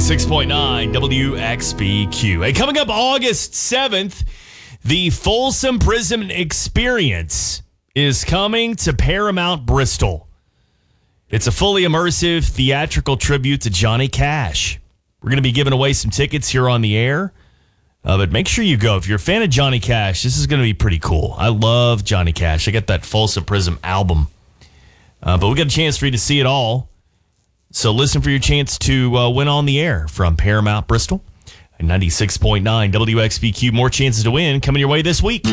96.9 WXBQ. Hey, coming up August 7th, the Folsom Prison Experience is coming to Paramount Bristol. It's a fully immersive theatrical tribute to Johnny Cash. We're going to be giving away some tickets here on the air, but make sure you go. If you're a fan of Johnny Cash, this is going to be pretty cool. I love Johnny Cash. I got that Folsom Prison album, but we got a chance for you to see it all. So listen for your chance to win on the air from Paramount Bristol. 96.9 WXBQ. More chances to win coming your way this week.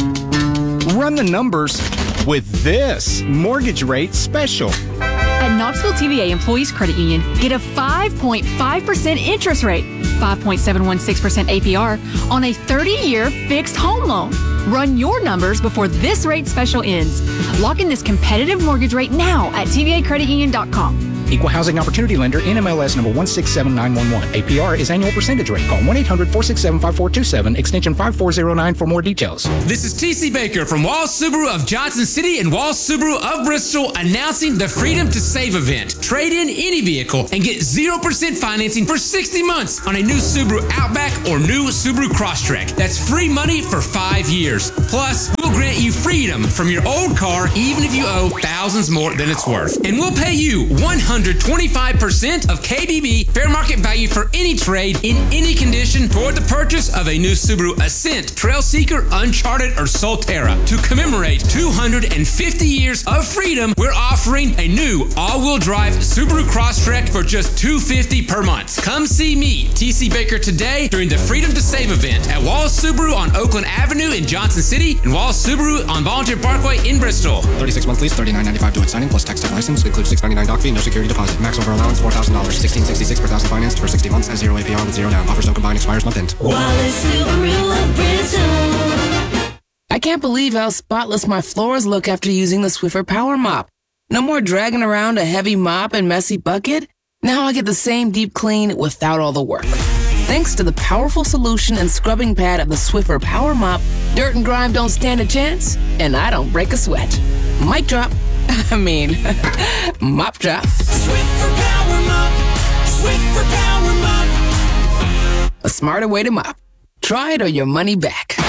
Run the numbers with this mortgage rate special. At Knoxville TVA Employees Credit Union, get a 5.5% interest rate, 5.716% APR on a 30-year fixed home loan. Run your numbers before this rate special ends. Lock in this competitive mortgage rate now at tvacreditunion.com. Equal Housing Opportunity Lender, NMLS number 167911. APR is annual percentage rate. Call 1-800-467-5427, extension 5409 for more details. This is TC Baker from Walls Subaru of Johnson City and Walls Subaru of Bristol announcing the Freedom to Save event. Trade in any vehicle and get 0% financing for 60 months on a new Subaru Outback or new Subaru Crosstrek. That's free money for 5 years. Plus, we'll grant you freedom from your old car even if you owe thousands more than it's worth. And we'll pay you 125% of KBB fair market value for any trade in any condition toward the purchase of a new Subaru Ascent, Trailseeker, Uncharted, or Solterra. To commemorate 250 years of freedom, we're offering a new all-wheel drive Subaru Crosstrek for just $250 per month. Come see me, TC Baker, today during the Freedom to Save event at Walls Subaru on Oakland Avenue in Johnson City and Walls Subaru on Volunteer Parkway in Bristol. 36-month lease, $39.95 due at signing plus tax tag license. Includes $6.99 doc fee, no security deposit. Maximum for allowance, $4,000. $1,666 per thousand financed for 60 months at 0 APR with 0 down. Offers don't combine, expires month end. Wallace Subaru of Bristol. I can't believe how spotless my floors look after using the Swiffer Power Mop. No more dragging around a heavy mop and messy bucket. Now I get the same deep clean without all the work. Thanks to the powerful solution and scrubbing pad of the Swiffer Power Mop, dirt and grime don't stand a chance, and I don't break a sweat. Mic drop. Mop drop. Swiffer Power Mop. Swiffer Power Mop. A smarter way to mop. Try it or your money back.